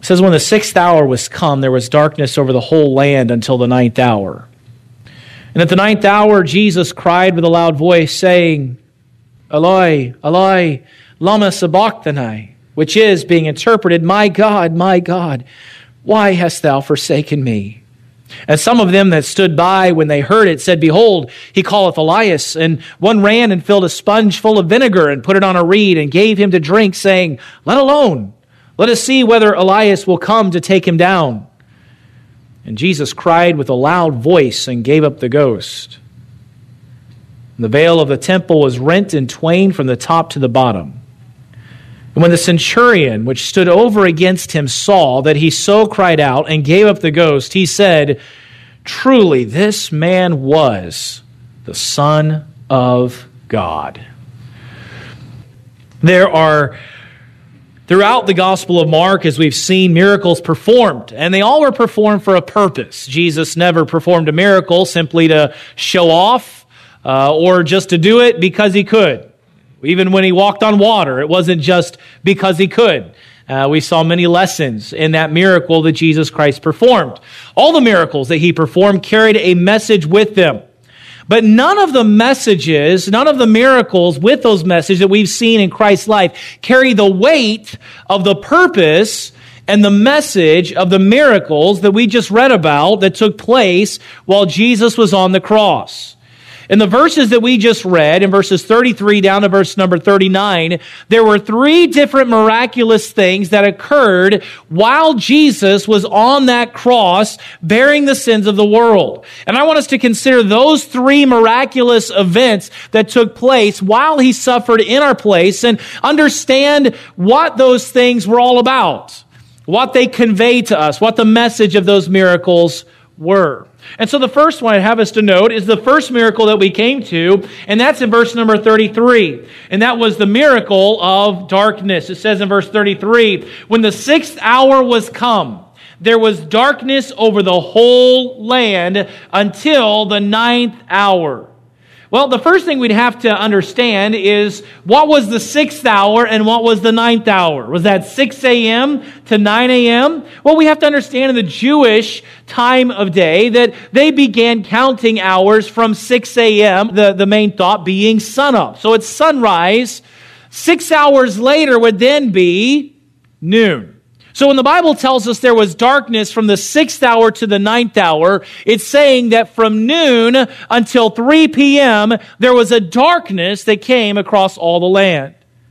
says, when the 6th hour was come, there was darkness over the whole land until the 9th hour. And at the 9th hour, Jesus cried with a loud voice, saying, Eloi, Eloi, lama sabachthani, which is, being interpreted, my God, why hast thou forsaken me? And some of them that stood by when they heard it said, Behold, he calleth Elias. And one ran and filled a sponge full of vinegar and put it on a reed and gave him to drink, saying, Let alone, let us see whether Elias will come to take him down. And Jesus cried with a loud voice and gave up the ghost. And the veil of the temple was rent in twain from the top to the bottom. And when the centurion, which stood over against him, saw that he so cried out and gave up the ghost, he said, Truly, this man was the Son of God. There are, throughout the Gospel of Mark, as we've seen, miracles performed, and they all were performed for a purpose. Jesus never performed a miracle simply to show off or just to do it because he could. Even when he walked on water, it wasn't just because he could. We saw many lessons in that miracle that Jesus Christ performed. All the miracles that he performed carried a message with them. But none of the messages, none of the miracles with those messages that we've seen in Christ's life carry the weight of the purpose and the message of the miracles that we just read about that took place while Jesus was on the cross. In the verses that we just read, in verses 33 down to verse number 39, there were 3 different miraculous things that occurred while Jesus was on that cross bearing the sins of the world. And I want us to consider those 3 miraculous events that took place while he suffered in our place and understand what those things were all about, what they convey to us, what the message of those miracles were. And so the first one I have us to note is the first miracle that we came to, and that's in verse number 33. And that was the miracle of darkness. It says in verse 33, when the 6th hour was come, there was darkness over the whole land until the 9th hour. Well, the first thing we'd have to understand is what was the 6th hour and what was the 9th hour? Was that 6 a.m. to 9 a.m.? Well, we have to understand in the Jewish time of day that they began counting hours from 6 a.m., the main thought being sunup. So it's sunrise. 6 hours later would then be noon. So when the Bible tells us there was darkness from the 6th hour to the 9th hour, it's saying that from noon until 3 p.m., there was a darkness that came across all the land.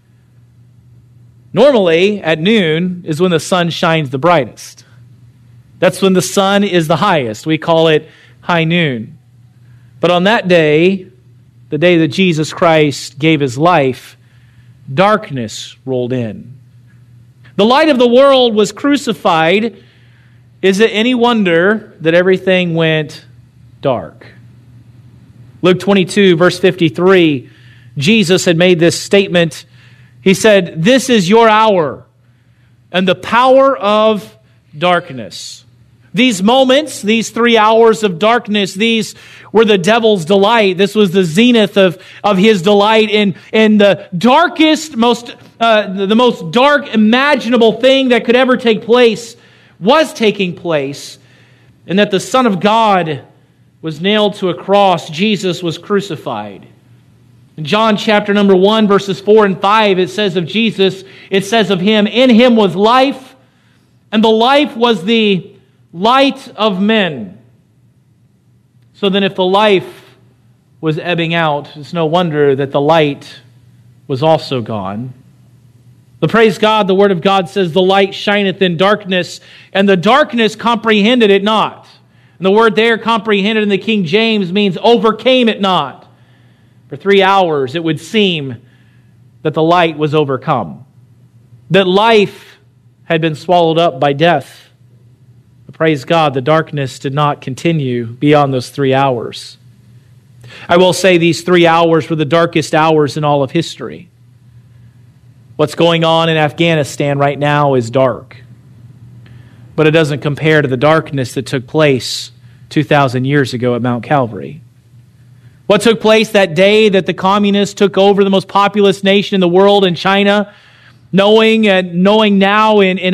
Normally, at noon is when the sun shines the brightest. That's when the sun is the highest. We call it high noon. But on that day, the day that Jesus Christ gave his life, darkness rolled in. The light of the world was crucified. Is it any wonder that everything went dark? Luke 22, verse 53, Jesus had made this statement. He said, "This is your hour and the power of darkness." These moments, these 3 hours of darkness, these were the devil's delight. This was the zenith of his delight in the darkest, the most dark imaginable thing that could ever take place was taking place, and that the Son of God was nailed to a cross. Jesus was crucified. In John chapter number 1, verses 4 and 5, it says of Jesus, it says of him, "In him was life, and the life was the light of men." So then if the life was ebbing out, it's no wonder that the light was also gone. But praise God, the Word of God says, "The light shineth in darkness, and the darkness comprehended it not." And the word there, comprehended in the King James, means overcame it not. For 3 hours it would seem that the light was overcome, that life had been swallowed up by death. But praise God, the darkness did not continue beyond those 3 hours. I will say these 3 hours were the darkest hours in all of history. What's going on in Afghanistan right now is dark. But it doesn't compare to the darkness that took place 2,000 years ago at Mount Calvary. What took place that day that the communists took over the most populous nation in the world in China, knowing now in